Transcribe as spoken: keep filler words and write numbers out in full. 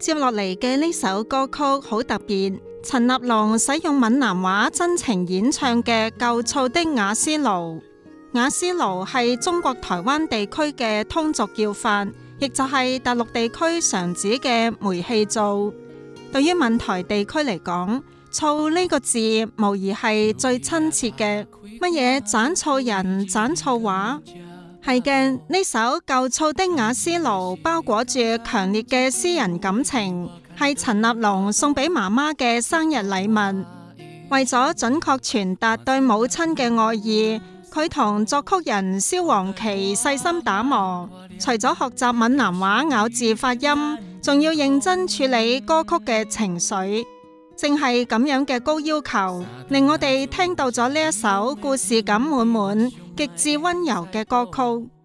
接落嚟嘅呢首歌曲好特別，陳立農使用閩南話真情演唱嘅《舊醋的瓦斯爐》。瓦斯爐係中國台灣地區嘅通俗叫法，亦就係大陸地區常指嘅煤氣灶。對於閩台地區嚟講，醋呢個字無疑係最親切嘅。乜嘢斬醋人、斬醋話？係嘅，呢首舊醋的瓦斯爐包裹住強烈嘅私人感情，係陳立農送俾媽媽嘅生日禮物。為咗準確傳達對母親嘅愛意，佢同作曲人蕭煌奇細心打磨，除咗學習閩南話咬字發音，仲要認真處理歌曲嘅情緒。正係咁樣嘅高要求，令我哋聽到咗呢一首故事感滿滿、極致溫柔嘅歌曲。